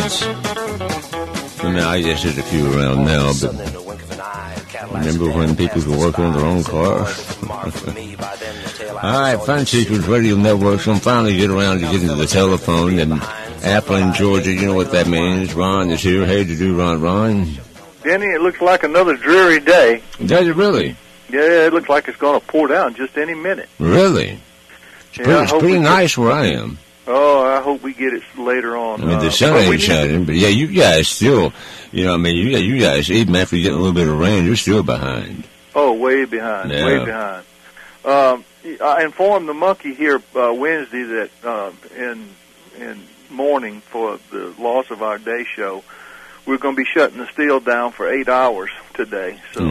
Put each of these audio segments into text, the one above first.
I mean, I guess there's a few around now, but remember when people could work on their own cars? All right, Fun Secrets Radio Network's going to finally get around to getting to the telephone. And Appling, Georgia, you know what that means. Ron is here. Hey, to do, Ron. Denny, it looks like another dreary day. Does it really? Yeah, it looks like it's going to pour down just any minute. Really? It's pretty nice where I am. Oh, I hope we get it later on. I mean, the sun ain't shining, but yeah, you guys still, you guys, even after you get a little bit of rain, you're still behind. Oh, way behind, way behind. I informed the monkey here Wednesday that in mourning for the loss of our day show, we're going to be shutting the steel down for 8 hours today. So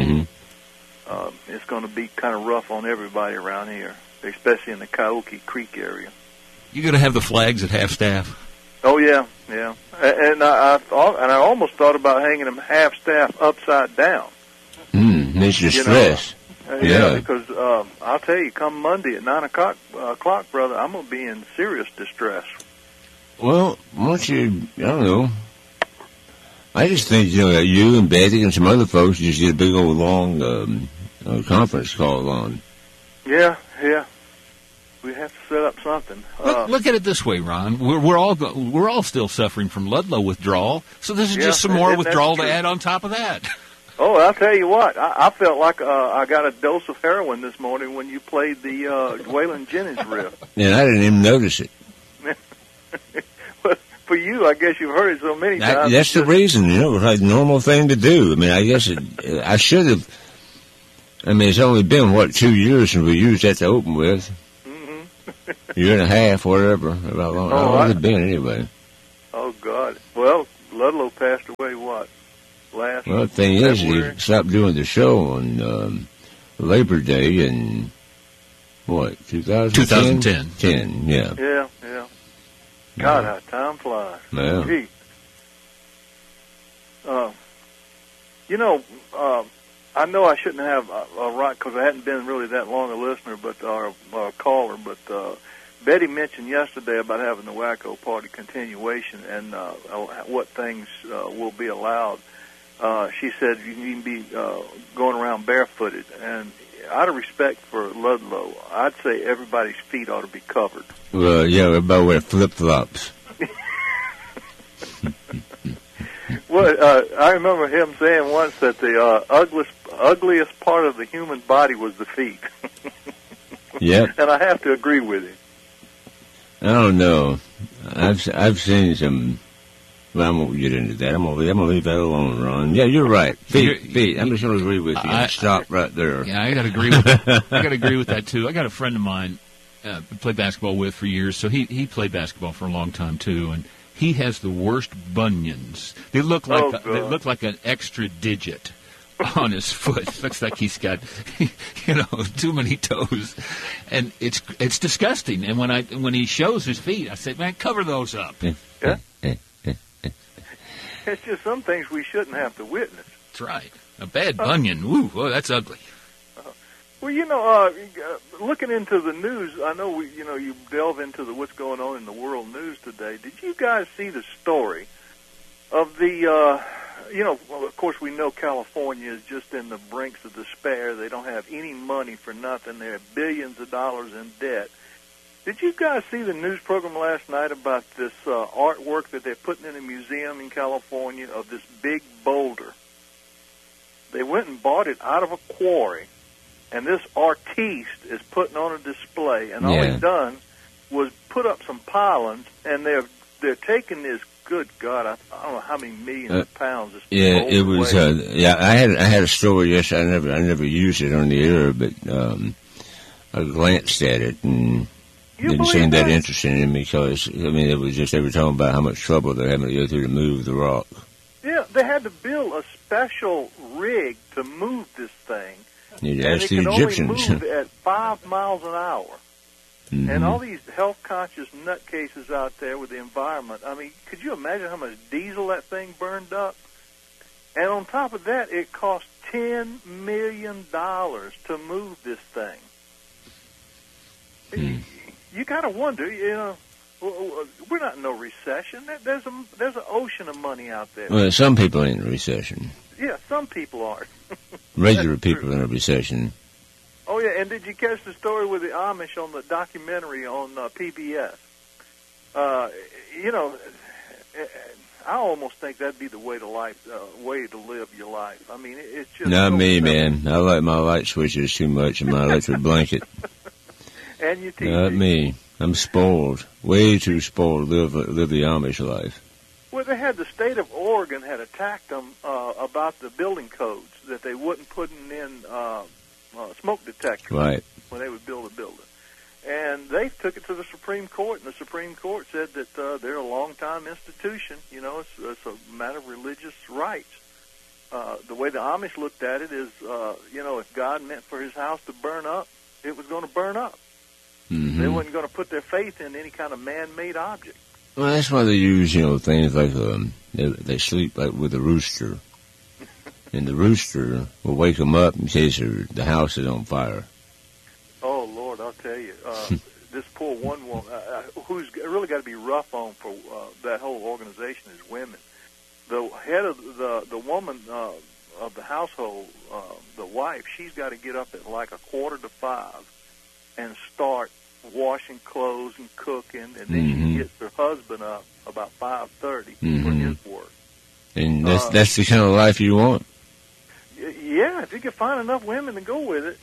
it's going to be kind of rough on everybody around here, especially in the Coyote Creek area. You going to have the flags at half staff? Oh yeah. And I almost thought about hanging them half staff upside down. Makes you stress. Yeah, because I'll tell you, come Monday at 9 o'clock, brother, I'm going to be in serious distress. Well, once you, I don't know. I just think, you and Betty and some other folks just get a big old long conference call on. Yeah. We have to set up something. Look at it this way, Ron. We're all still suffering from Ludlow withdrawal, so this is just some more withdrawal to add on top of that. Oh, I'll tell you what. I felt like I got a dose of heroin this morning when you played the Waylon Jennings riff. Yeah, I didn't even notice it. But for you, I guess you've heard it so many times. That's the reason, it was like a normal thing to do. I mean, I guess I should have. I mean, it's only been, 2 years since we used that to open with. Year and a half, whatever. About long. How long has it been, anyway? Oh, God. Well, Ludlow passed away, last Well, the thing February? is, he stopped doing the show on Labor Day in, 2010? 10, yeah. Yeah. God, how time flies. Yeah. Gee. I know I shouldn't have a right, because I hadn't been really that long a listener, but our caller, but Betty mentioned yesterday about having the Wacko Party continuation and what things will be allowed. She said you can be going around barefooted, and out of respect for Ludlow, I'd say everybody's feet ought to be covered. Well, yeah, everybody wear flip-flops. Well, I remember him saying once that the ugliest part of the human body was the feet. Yep. And I have to agree with him. I don't know. I've seen some. Well, I won't get into that. I'm gonna leave that alone, Ron. Yeah, you're right. Feet. I'm just gonna agree with you. Stop right there. Yeah, I gotta agree with that. I gotta agree with that too. I got a friend of mine played basketball with for years, so he played basketball for a long time too, and he has the worst bunions. They look like an extra digit on his foot. Looks like he's got, too many toes, and it's disgusting. And when he shows his feet, I say, man, cover those up. Yeah. It's just some things we shouldn't have to witness. That's right. A bad bunion. Woo, oh, that's ugly. Well, looking into the news, I know you delve into what's going on in the world news today. Did you guys see the story of the, well, of course we know California is just in the brinks of despair. They don't have any money for nothing. They have billions of dollars in debt. Did you guys see the news program last night about this artwork that they're putting in a museum in California of this big boulder? They went and bought it out of a quarry. And this artiste is putting on a display, and all he's done was put up some pylons, and they're taking this. Good God, I don't know how many millions of pounds. Yeah, it was. I had a story. Yes, I never used it on the air, but I glanced at it and didn't seem that interesting in me because it was just they were talking about how much trouble they're having to go through to move the rock. Yeah, they had to build a special rig to move this thing. You'd and ask it the can Egyptians. only move at 5 miles an hour. Mm-hmm. And all these health-conscious nutcases out there with the environment, could you imagine how much diesel that thing burned up? And on top of that, it cost $10 million to move this thing. You got to wonder, We're not in no recession. There's an ocean of money out there. Well, some people ain't in a recession. Yeah, some people are. Regular people in a recession. Oh, yeah, and did you catch the story with the Amish on the documentary on PBS? You know, I almost think that'd be the way to live your life. I mean, it's just... Not me, man. I like my light switches too much and my electric blanket. And your TV. Not me. I'm spoiled. Way too spoiled to live the Amish life. Well, they had the state of Oregon had attacked them about the building codes, that they wouldn't put in smoke detectors when they would build a building. And they took it to the Supreme Court, and the Supreme Court said that they're a long-time institution. You know, it's a matter of religious rights. The way the Amish looked at it is, you know, if God meant for his house to burn up, it was going to burn up. Mm-hmm. They weren't going to put their faith in any kind of man-made object. Well, that's why they use, you know, things like they sleep like with a rooster. And the rooster will wake them up in case the house is on fire. Oh, Lord, I'll tell you. This poor one woman, who's really got to be rough on for that whole organization is women. The head of the woman of the household, the wife, she's got to get up at like 4:45 and start washing clothes and cooking, and then she gets her husband up about 5:30 for his work. And that's the kind of life you want? Yeah, if you can find enough women to go with it.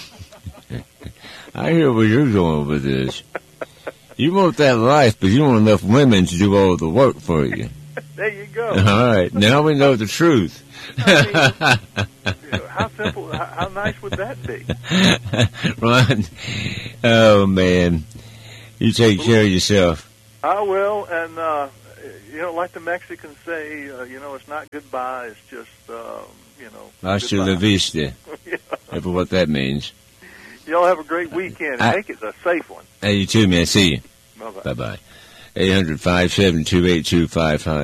I hear where you're going with this. You want that life, but you want enough women to do all the work for you. There you go. All right, now we know the truth. I mean, how simple, how nice would that be? Ron, oh, man. You take care of yourself. I will, and, you know, like the Mexicans say, you know, it's not goodbye, it's just, you know, hasta la vista. Yeah. Ever what that means. Y'all have a great weekend, and make it a safe one. Hey, you too, man. See you. Bye-bye. Bye-bye. 800-572-8255.